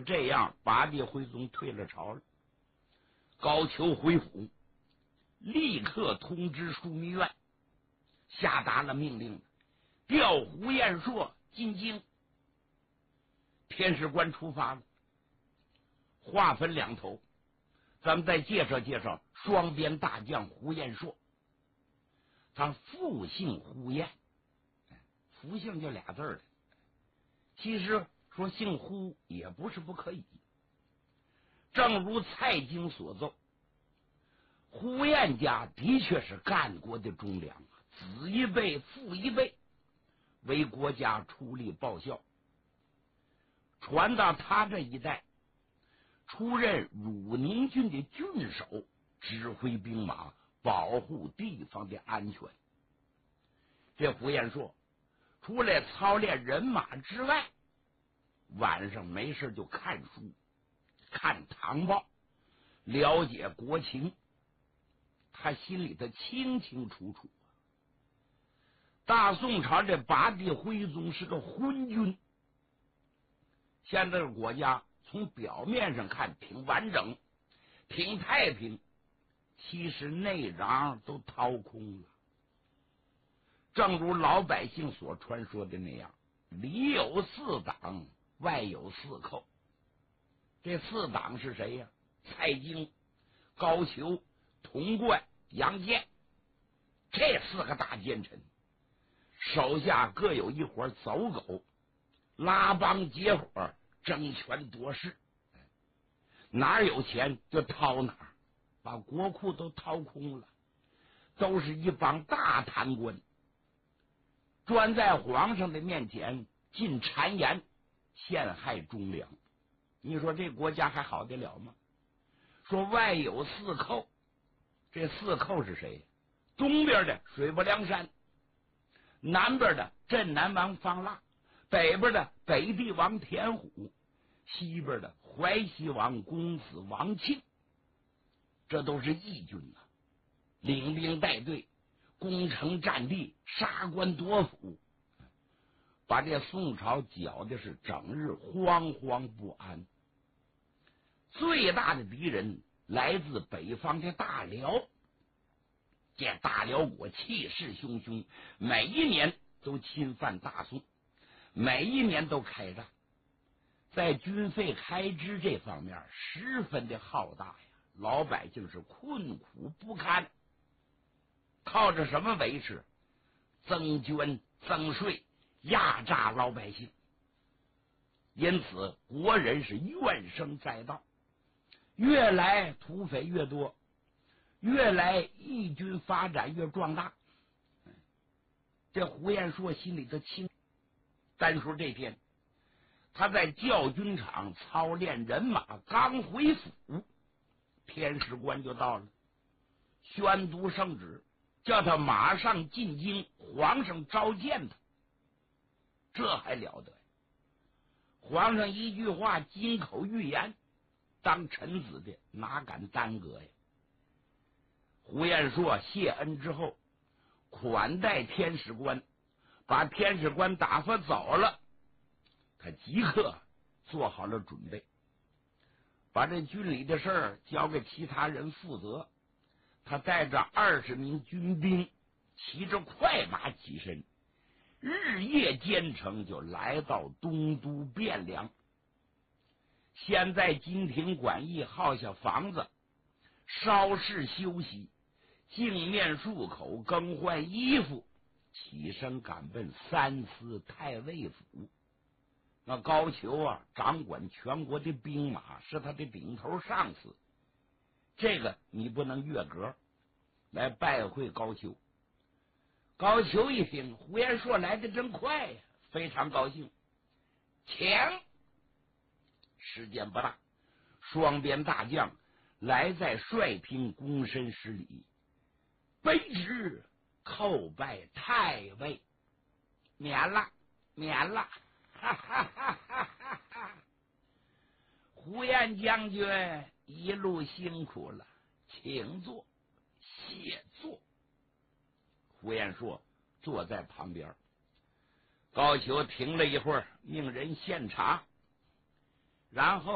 这样，八地徽宗退了朝了。高俅回府，立刻通知枢密院，下达了命令，调胡彦硕进京。天史官出发了，话分两头，咱们再介绍介绍双边大将胡彦硕。他复姓胡彦，复姓就俩字的。其实说姓胡也不是不可以。正如蔡京所奏，胡彦家的确是干国的忠良，子一辈父一辈，为国家出力报效。传到他这一代，出任汝宁郡的郡守，指挥兵马，保护地方的安全。这胡彦硕除了操练人马之外，晚上没事就看书，看唐报，了解国情。他心里头清清楚楚，大宋朝这八地徽宗是个昏君。现在的国家从表面上看挺完整，挺太平，其实内瓤都掏空了。正如老百姓所传说的那样，里有四党，外有四寇。这四党是谁呀？蔡京、高俅、童贯、杨坚，这四个大奸臣，手下各有一伙走狗，拉帮结伙，争权夺势，哪有钱就掏哪儿，把国库都掏空了，都是一帮大贪官，专在皇上的面前进谗言，陷害忠良。你说这国家还好得了吗？说外有四寇，这四寇是谁？东边的水泊梁山，南边的镇南王方腊，北边的北帝王田虎，西边的淮西王公子王庆。这都是义军啊，领兵带队，攻城占地，杀官夺府，把这宋朝搅的是整日惶惶不安。最大的敌人来自北方的大辽，这大辽国气势汹汹，每一年都侵犯大宋，每一年都开战，在军费开支这方面十分的浩大呀，老百姓是困苦不堪。靠着什么维持？增捐增税，压榨老百姓。因此国人是怨声载道，越来土匪越多，越来义军发展越壮大。这胡彦硕心里头清。单说这天，他在教军场操练人马，刚回府，天史官就到了，宣读圣旨，叫他马上进京，皇上召见他。这还了得呀！皇上一句话，金口玉言，当臣子的哪敢耽搁呀？胡彦硕谢恩之后，款待天史官，把天史官打发走了，他即刻做好了准备，把这军里的事儿交给其他人负责。他带着20名军兵，骑着快马起身，日夜兼程，就来到东都汴梁。先在金庭馆驿耗下房子，稍事休息，净面漱口，更换衣服，起身赶奔三司太尉府。那高俅啊，掌管全国的兵马，是他的顶头上司，这个你不能越格，来拜会高俅。高俅一听胡彦硕来的真快呀，非常高兴，请。时间不大，双边大将来在帅厅躬身施礼，卑职叩拜太尉。免了，免了，哈哈哈哈哈哈！胡彦将军一路辛苦了，请坐，谢坐。胡彦硕坐在旁边，高俅停了一会儿，命人献茶，然后